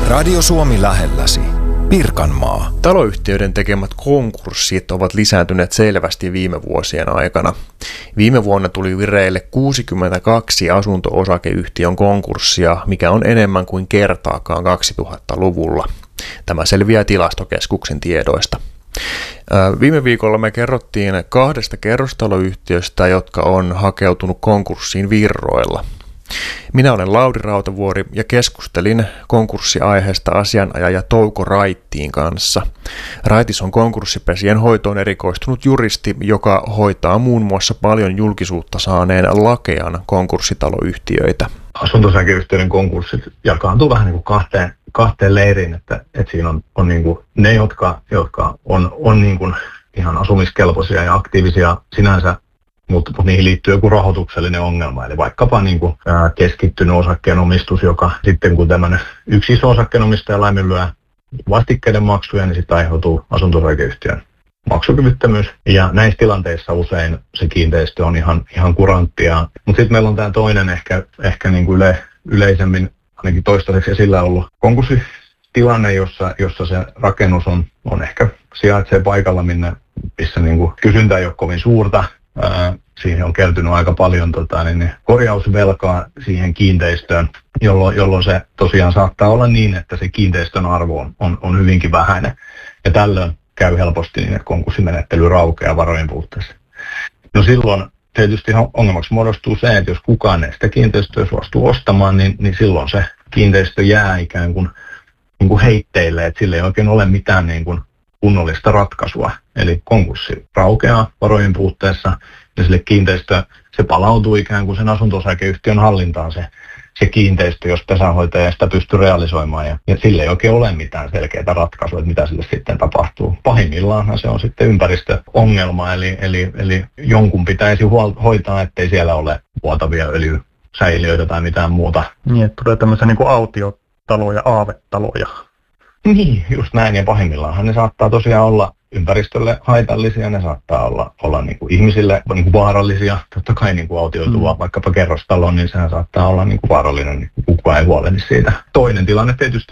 Radio Suomi lähelläsi. Pirkanmaa. Taloyhtiöiden tekemät konkurssit ovat lisääntyneet selvästi viime vuosien aikana. Viime vuonna tuli vireille 62 asunto-osakeyhtiön konkurssia, mikä on enemmän kuin kertaakaan 2000-luvulla. Tämä selviää Tilastokeskuksen tiedoista. Viime viikolla me kerrottiin 2 kerrostaloyhtiöstä, jotka on hakeutunut konkurssiin virroilla. Minä olen Lauri Rautavuori ja keskustelin konkurssiaiheesta asianajaja Touko Raittiin kanssa. Raitis on konkurssipesien hoitoon erikoistunut juristi, joka hoitaa muun muassa paljon julkisuutta saaneen Lakean konkurssitaloyhtiöitä. Asunto-osakeyhtiöiden konkurssit jakaantuu vähän niin kuin kahteen leiriin, että siinä on niin kuin ne, jotka on niin kuin ihan asumiskelpoisia ja aktiivisia sinänsä, mutta niihin liittyy joku rahoituksellinen ongelma, eli vaikkapa niin kuin keskittynyt osakkeenomistus, joka sitten kun tämmöinen yksi iso osakkeenomistaja laiminlyö vastikkeiden maksuja, niin sitten aiheutuu asunto-osakeyhtiön maksukyvyttömyys. Ja näissä tilanteissa usein se kiinteistö on ihan kuranttia. Mutta sitten meillä on tämä toinen ehkä niin kuin yleisemmin, ainakin toistaiseksi esillä ollut konkurssitilanne, jossa se rakennus on ehkä sijaitsee paikalla, missä niin kuin kysyntä ei ole kovin suurta. Siihen on kertynyt aika paljon korjausvelkaa siihen kiinteistöön, jolloin se tosiaan saattaa olla niin, että se kiinteistön arvo on hyvinkin vähäinen. Ja tällöin käy helposti niin, että konkurssimenettely raukeaa varojen puutteessa. No silloin tietysti ongelmaksi muodostuu se, että jos kukaan ei sitä kiinteistöä suostuu ostamaan, niin silloin se kiinteistö jää ikään kuin heitteille, että sillä ei oikein ole mitään niin kuin kunnollista ratkaisua. Eli konkurssi raukeaa varojen puutteessa ja sille kiinteistö, se palautuu ikään kuin sen asunto-osakeyhtiön hallintaan se kiinteistö, jos pesänhoitaja sitä pystyy realisoimaan. Ja sille ei oikein ole mitään selkeää ratkaisua, että mitä sille sitten tapahtuu. Pahimmillaan se on sitten ympäristöongelma, eli jonkun pitäisi hoitaa, ettei siellä ole vuotavia öljysäiliöitä tai mitään muuta. Niin, että tulee tämmöisiä niin kuin autiotaloja, aavetaloja. Niin, just näin. Ja pahimmillaanhan ne saattaa tosiaan olla ympäristölle haitallisia, ne saattaa olla niin kuin ihmisille niin kuin vaarallisia. Totta kai niin kuin autioituva vaikkapa kerrostalo, niin sehän saattaa olla niin kuin vaarallinen, niin kukaan ei huolehdi siitä. Toinen tilanne tietysti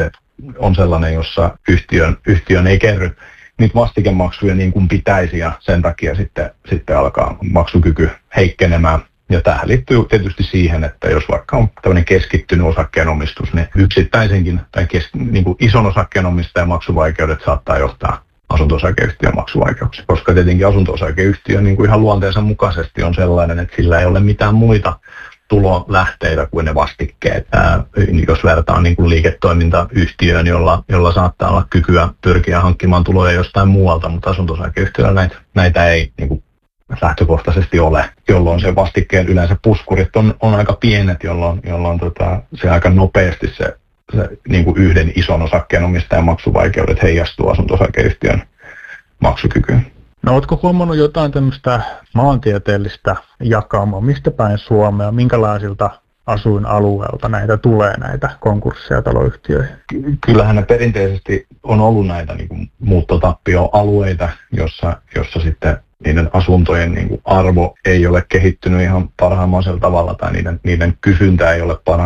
on sellainen, jossa yhtiön ei kerry niitä vastikemaksuja niin kuin pitäisi ja sen takia sitten alkaa maksukyky heikkenemään. Ja tähän liittyy tietysti siihen, että jos vaikka on tämmöinen keskittynyt osakkeenomistus, niin yksittäisenkin tai niin kuin ison osakkeenomistajan maksuvaikeudet saattaa johtaa asunto-osakeyhtiön maksuvaikeuksia. Koska tietenkin asunto-osakeyhtiö niin kuin ihan luonteensa mukaisesti on sellainen, että sillä ei ole mitään muita tulolähteitä kuin ne vastikkeet. Jos vertaa niin kuin liiketoimintayhtiöön, jolla saattaa olla kykyä pyrkiä hankkimaan tuloja jostain muualta, mutta asunto-osakeyhtiöllä näitä ei niin kuin lähtökohtaisesti ole, jolloin se vastikkeen yleensä puskurit on aika pienet, jolloin se aika nopeasti se niin kuin yhden ison osakkeenomistajan maksuvaikeudet heijastuu asunto-osakeyhtiön maksukykyyn. No ootko huomannut jotain tämmöistä maantieteellistä jakaumaa? Mistä päin Suomea, minkälaisilta asuinalueelta näitä konkursseja taloyhtiöihin? Kyllähän ne perinteisesti on ollut näitä niin kuin muuttotappioalueita, jossa sitten niiden asuntojen niin kuin arvo ei ole kehittynyt ihan parhaimmaisella tavalla tai niiden kysyntä ei ole parantunut.